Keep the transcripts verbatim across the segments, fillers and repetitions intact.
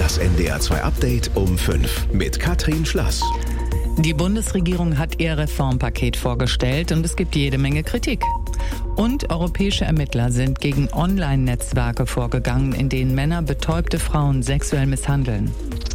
Das N D R zwei Update um fünf mit Katrin Schlass. Die Bundesregierung hat ihr Reformpaket vorgestellt und es gibt jede Menge Kritik. Und europäische Ermittler sind gegen Online-Netzwerke vorgegangen, in denen Männer betäubte Frauen sexuell misshandeln.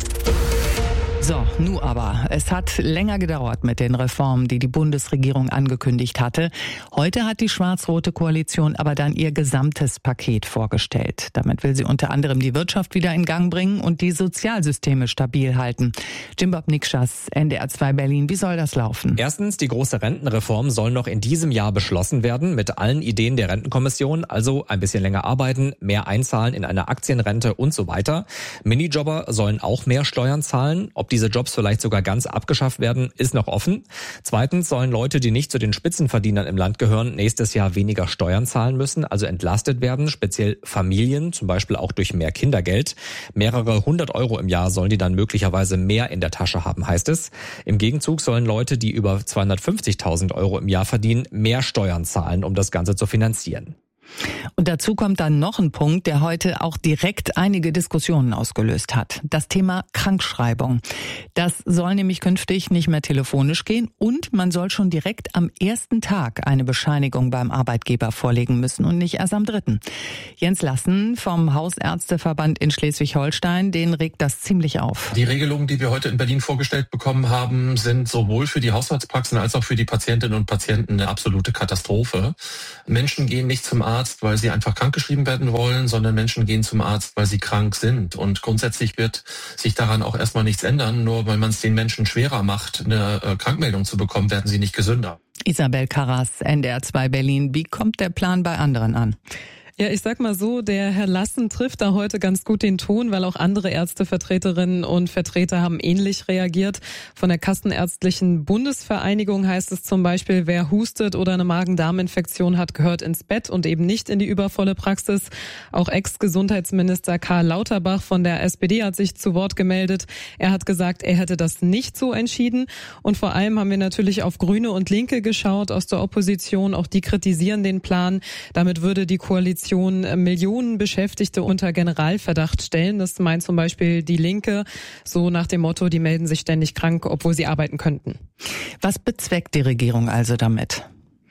So, nu aber. Es hat länger gedauert mit den Reformen, die die Bundesregierung angekündigt hatte. Heute hat die schwarz-rote Koalition aber dann ihr gesamtes Paket vorgestellt. Damit will sie unter anderem die Wirtschaft wieder in Gang bringen und die Sozialsysteme stabil halten. Jimbob Nikschas, N D R zwei Berlin, wie soll das laufen? Erstens, die große Rentenreform soll noch in diesem Jahr beschlossen werden mit allen Ideen der Rentenkommission, also ein bisschen länger arbeiten, mehr einzahlen in eine Aktienrente und so weiter. Minijobber sollen auch mehr Steuern zahlen. Ob diese Jobs vielleicht sogar ganz abgeschafft werden, ist noch offen. Zweitens sollen Leute, die nicht zu den Spitzenverdienern im Land gehören, nächstes Jahr weniger Steuern zahlen müssen, also entlastet werden, speziell Familien, zum Beispiel auch durch mehr Kindergeld. Mehrere hundert Euro im Jahr sollen die dann möglicherweise mehr in der Tasche haben, heißt es. Im Gegenzug sollen Leute, die über zweihundertfünfzigtausend Euro im Jahr verdienen, mehr Steuern zahlen, um das Ganze zu finanzieren. Und dazu kommt dann noch ein Punkt, der heute auch direkt einige Diskussionen ausgelöst hat. Das Thema Krankschreibung. Das soll nämlich künftig nicht mehr telefonisch gehen und man soll schon direkt am ersten Tag eine Bescheinigung beim Arbeitgeber vorlegen müssen und nicht erst am dritten. Jens Lassen vom Hausärzteverband in Schleswig-Holstein, den regt das ziemlich auf. Die Regelungen, die wir heute in Berlin vorgestellt bekommen haben, sind sowohl für die Hausarztpraxen als auch für die Patientinnen und Patienten eine absolute Katastrophe. Menschen gehen nicht zum Arzt, weil sie einfach krankgeschrieben werden wollen, sondern Menschen gehen zum Arzt, weil sie krank sind. Und grundsätzlich wird sich daran auch erstmal nichts ändern. Nur weil man es den Menschen schwerer macht, eine äh, Krankmeldung zu bekommen, werden sie nicht gesünder. Isabel Karras, N D R zwei Berlin. Wie kommt der Plan bei anderen an? Ja, ich sag mal so, der Herr Lassen trifft da heute ganz gut den Ton, weil auch andere Ärztevertreterinnen und Vertreter haben ähnlich reagiert. Von der Kassenärztlichen Bundesvereinigung heißt es zum Beispiel, wer hustet oder eine Magen-Darm-Infektion hat, gehört ins Bett und eben nicht in die übervolle Praxis. Auch Ex-Gesundheitsminister Karl Lauterbach von der S P D hat sich zu Wort gemeldet. Er hat gesagt, er hätte das nicht so entschieden. Und vor allem haben wir natürlich auf Grüne und Linke geschaut aus der Opposition. Auch die kritisieren den Plan. Damit würde die Koalition Millionen Beschäftigte unter Generalverdacht stellen. Das meint zum Beispiel die Linke, so nach dem Motto, die melden sich ständig krank, obwohl sie arbeiten könnten. Was bezweckt die Regierung also damit?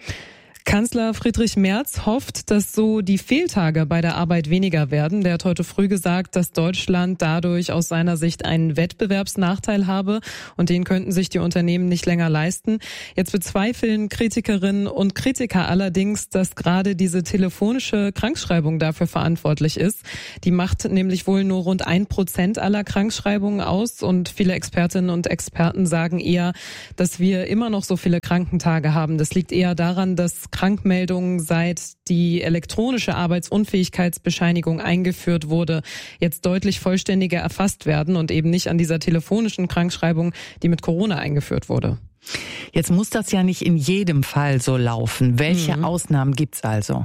Kanzler Friedrich Merz hofft, dass so die Fehltage bei der Arbeit weniger werden. Der hat heute früh gesagt, dass Deutschland dadurch aus seiner Sicht einen Wettbewerbsnachteil habe und den könnten sich die Unternehmen nicht länger leisten. Jetzt bezweifeln Kritikerinnen und Kritiker allerdings, dass gerade diese telefonische Krankschreibung dafür verantwortlich ist. Die macht nämlich wohl nur rund ein Prozent aller Krankschreibungen aus und viele Expertinnen und Experten sagen eher, dass wir immer noch so viele Krankentage haben. Das liegt eher daran, dass Krankmeldungen, seit die elektronische Arbeitsunfähigkeitsbescheinigung eingeführt wurde, jetzt deutlich vollständiger erfasst werden und eben nicht an dieser telefonischen Krankschreibung, die mit Corona eingeführt wurde. Jetzt muss das ja nicht in jedem Fall so laufen. Welche Mhm. Ausnahmen gibt's also?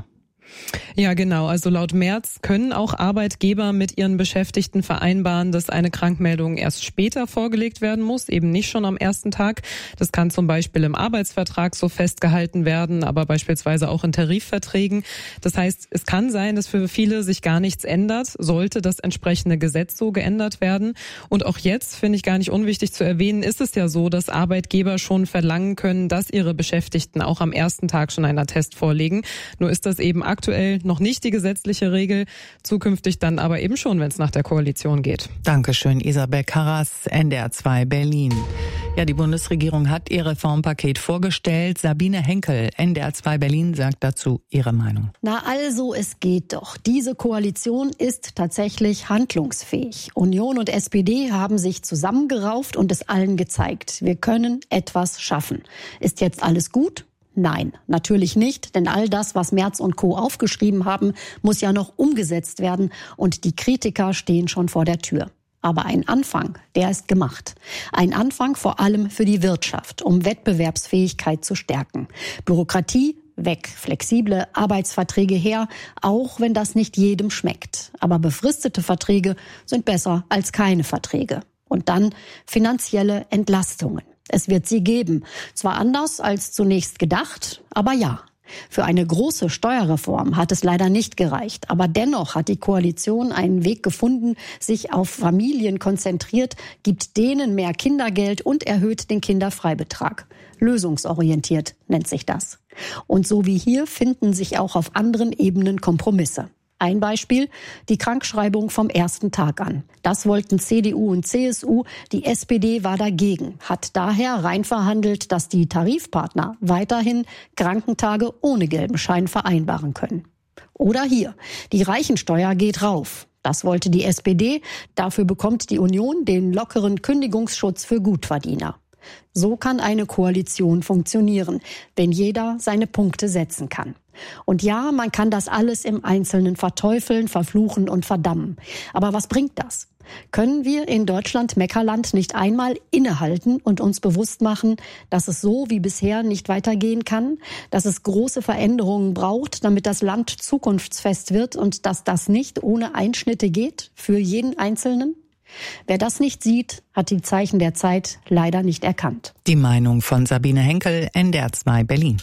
Ja, genau. Also laut Merz können auch Arbeitgeber mit ihren Beschäftigten vereinbaren, dass eine Krankmeldung erst später vorgelegt werden muss, eben nicht schon am ersten Tag. Das kann zum Beispiel im Arbeitsvertrag so festgehalten werden, aber beispielsweise auch in Tarifverträgen. Das heißt, es kann sein, dass für viele sich gar nichts ändert, sollte das entsprechende Gesetz so geändert werden. Und auch jetzt, finde ich gar nicht unwichtig zu erwähnen, ist es ja so, dass Arbeitgeber schon verlangen können, dass ihre Beschäftigten auch am ersten Tag schon einen Attest vorlegen. Nur ist das eben aktuell noch nicht die gesetzliche Regel, zukünftig dann aber eben schon, wenn es nach der Koalition geht. Dankeschön, Isabel Karras, N D R zwei Berlin. Ja, die Bundesregierung hat ihr Reformpaket vorgestellt. Sabine Henkel, N D R zwei Berlin, sagt dazu ihre Meinung. Na also, es geht doch. Diese Koalition ist tatsächlich handlungsfähig. Union und S P D haben sich zusammengerauft und es allen gezeigt. Wir können etwas schaffen. Ist jetzt alles gut? Nein, natürlich nicht, denn all das, was Merz und Co. aufgeschrieben haben, muss ja noch umgesetzt werden und die Kritiker stehen schon vor der Tür. Aber ein Anfang, der ist gemacht. Ein Anfang vor allem für die Wirtschaft, um Wettbewerbsfähigkeit zu stärken. Bürokratie weg, flexible Arbeitsverträge her, auch wenn das nicht jedem schmeckt. Aber befristete Verträge sind besser als keine Verträge. Und dann finanzielle Entlastungen. Es wird sie geben. Zwar anders als zunächst gedacht, aber ja. Für eine große Steuerreform hat es leider nicht gereicht. Aber dennoch hat die Koalition einen Weg gefunden, sich auf Familien konzentriert, gibt denen mehr Kindergeld und erhöht den Kinderfreibetrag. Lösungsorientiert nennt sich das. Und so wie hier finden sich auch auf anderen Ebenen Kompromisse. Ein Beispiel, die Krankschreibung vom ersten Tag an. Das wollten C D U und C S U, die S P D war dagegen, hat daher rein verhandelt, dass die Tarifpartner weiterhin Krankentage ohne gelben Schein vereinbaren können. Oder hier, die Reichensteuer geht rauf. Das wollte die S P D, dafür bekommt die Union den lockeren Kündigungsschutz für Gutverdiener. So kann eine Koalition funktionieren, wenn jeder seine Punkte setzen kann. Und ja, man kann das alles im Einzelnen verteufeln, verfluchen und verdammen. Aber was bringt das? Können wir in Deutschland Meckerland nicht einmal innehalten und uns bewusst machen, dass es so wie bisher nicht weitergehen kann, dass es große Veränderungen braucht, damit das Land zukunftsfest wird und dass das nicht ohne Einschnitte geht für jeden Einzelnen? Wer das nicht sieht, hat die Zeichen der Zeit leider nicht erkannt. Die Meinung von Sabine Henkel, N D R zwei Berlin.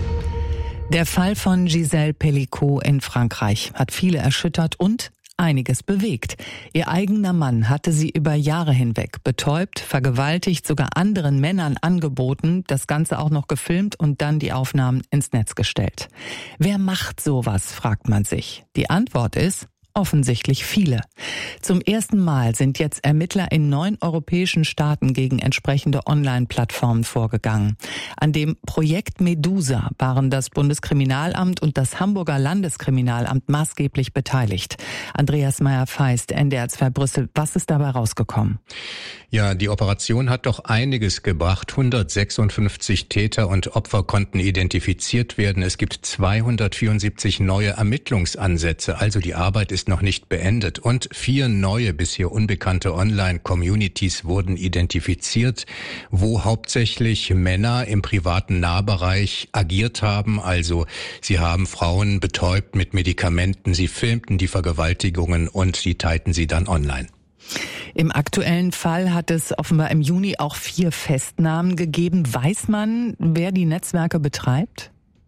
Der Fall von Gisèle Pelicot in Frankreich hat viele erschüttert und einiges bewegt. Ihr eigener Mann hatte sie über Jahre hinweg betäubt, vergewaltigt, sogar anderen Männern angeboten, das Ganze auch noch gefilmt und dann die Aufnahmen ins Netz gestellt. Wer macht sowas, fragt man sich. Die Antwort ist: offensichtlich viele. Zum ersten Mal sind jetzt Ermittler in neun europäischen Staaten gegen entsprechende Online-Plattformen vorgegangen. An dem Projekt Medusa waren das Bundeskriminalamt und das Hamburger Landeskriminalamt maßgeblich beteiligt. Andreas Meyer-Feist, N D R zwei Brüssel, was ist dabei rausgekommen? Ja, die Operation hat doch einiges gebracht. hundertsechsundfünfzig Täter und Opfer konnten identifiziert werden. Es gibt zweihundertvierundsiebzig neue Ermittlungsansätze, also die Arbeit ist noch nicht beendet. Und vier neue, bisher unbekannte Online-Communities wurden identifiziert, wo hauptsächlich Männer im privaten Nahbereich agiert haben. Also sie haben Frauen betäubt mit Medikamenten, sie filmten die Vergewaltigungen und sie teilten sie dann online. Im aktuellen Fall hat es offenbar im Juni auch vier Festnahmen gegeben. Weiß man, wer die Netzwerke betreibt?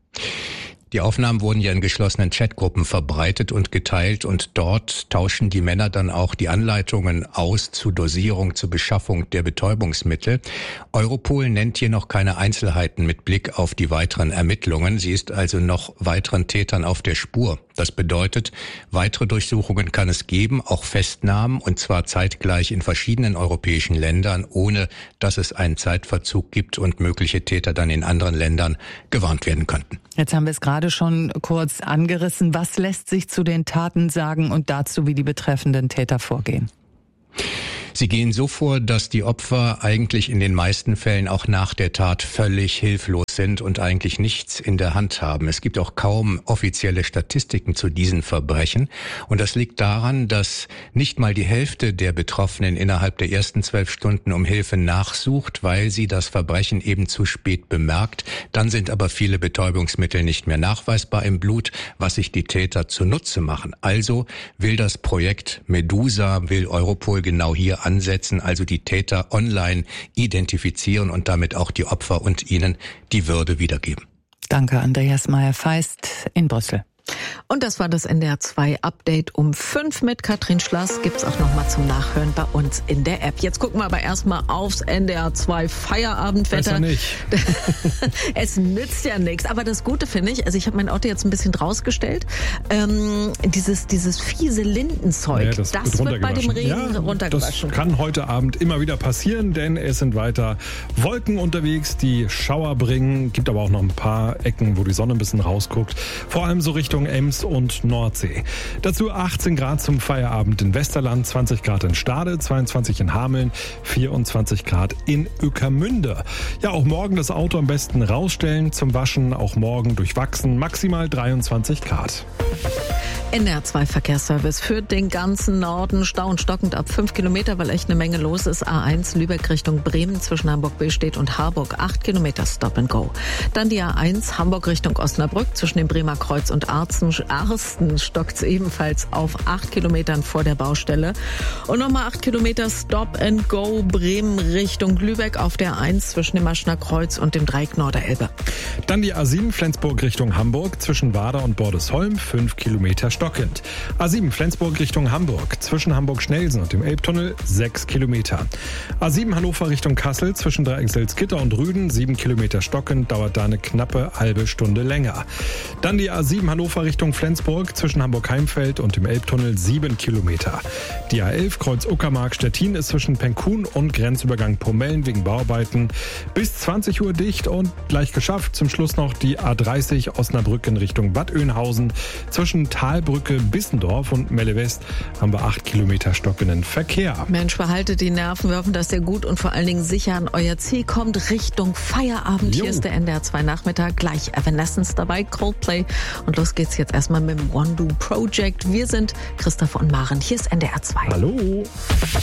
Die Aufnahmen wurden ja in geschlossenen Chatgruppen verbreitet und geteilt und dort tauschen die Männer dann auch die Anleitungen aus zur Dosierung, zur Beschaffung der Betäubungsmittel. Europol nennt hier noch keine Einzelheiten mit Blick auf die weiteren Ermittlungen. Sie ist also noch weiteren Tätern auf der Spur. Das bedeutet, weitere Durchsuchungen kann es geben, auch Festnahmen, und zwar zeitgleich in verschiedenen europäischen Ländern, ohne dass es einen Zeitverzug gibt und mögliche Täter dann in anderen Ländern gewarnt werden könnten. Jetzt haben wir es gerade schon kurz angerissen. Was lässt sich zu den Taten sagen und dazu, wie die betreffenden Täter vorgehen? Sie gehen so vor, dass die Opfer eigentlich in den meisten Fällen auch nach der Tat völlig hilflos sind und eigentlich nichts in der Hand haben. Es gibt auch kaum offizielle Statistiken zu diesen Verbrechen. Und das liegt daran, dass nicht mal die Hälfte der Betroffenen innerhalb der ersten zwölf Stunden um Hilfe nachsucht, weil sie das Verbrechen eben zu spät bemerkt. Dann sind aber viele Betäubungsmittel nicht mehr nachweisbar im Blut, was sich die Täter zunutze machen. Also will das Projekt Medusa, will Europol genau hier ansetzen, also die Täter online identifizieren und damit auch die Opfer und ihnen die Würde wiedergeben. Danke, Andreas Meyer-Feist in Brüssel. Und das war das N D R zwei Update um fünf mit Katrin Schlass. Gibt's auch noch mal zum Nachhören bei uns in der App. Jetzt gucken wir aber erstmal aufs N D R zwei Feierabendwetter. Besser nicht. Es nützt ja nichts. Aber das Gute finde ich, also ich habe mein Auto jetzt ein bisschen rausgestellt, ähm, dieses dieses fiese Lindenzeug, ja, das, das wird, wird bei dem Regen ja, runtergewaschen. Das kann heute Abend immer wieder passieren, denn es sind weiter Wolken unterwegs, die Schauer bringen. Gibt aber auch noch ein paar Ecken, wo die Sonne ein bisschen rausguckt. Vor allem so Richtung Ems und Nordsee. Dazu achtzehn Grad zum Feierabend in Westerland, zwanzig Grad in Stade, zweiundzwanzig in Hameln, vierundzwanzig Grad in Ueckermünde. Ja, auch morgen das Auto am besten rausstellen zum Waschen, auch morgen durchwachsen, maximal dreiundzwanzig Grad. N D R zwei Verkehrsservice für den ganzen Norden. Stau und stockend ab fünf Kilometer, weil echt eine Menge los ist. A eins Lübeck Richtung Bremen zwischen Hamburg-Billstedt und Harburg. acht Kilometer Stop and Go. Dann die A eins Hamburg Richtung Osnabrück zwischen dem Bremer Kreuz und Arzen. Arsten stockt es ebenfalls auf acht Kilometern vor der Baustelle. Und nochmal acht Kilometer Stop and Go Bremen Richtung Lübeck auf der A eins zwischen dem Maschner Kreuz und dem Dreieck Norderelbe. Dann die A sieben Flensburg Richtung Hamburg zwischen Wader und Bordesholm, fünf Kilometer stockend. A sieben Flensburg Richtung Hamburg zwischen Hamburg-Schnelsen und dem Elbtunnel, sechs Kilometer. A sieben Hannover Richtung Kassel zwischen Dreieckselzgitter und Rüden, sieben Kilometer stockend, dauert da eine knappe halbe Stunde länger. Dann die A sieben Hannover Richtung Flensburg zwischen Hamburg-Heimfeld und dem Elbtunnel, sieben Kilometer. Die A elf Kreuz Uckermark-Stettin ist zwischen Penkun und Grenzübergang Pomellen wegen Bauarbeiten bis zwanzig Uhr dicht und gleich geschafft. Zum Schluss noch die A dreißig Osnabrück in Richtung Bad Oeynhausen. Zwischen Talbrücke, Bissendorf und Melle West haben wir acht Kilometer stockenden Verkehr. Mensch, behaltet die Nerven. Wir hoffen, dass ihr gut und vor allen Dingen sicher an euer Ziel kommt. Richtung Feierabend. Jo. Hier ist der N D R zwei Nachmittag. Gleich Evanescence dabei, Coldplay. Und los geht's jetzt erstmal mit dem One Do Project. Wir sind Christoph und Maren. Hier ist N D R zwei. Hallo.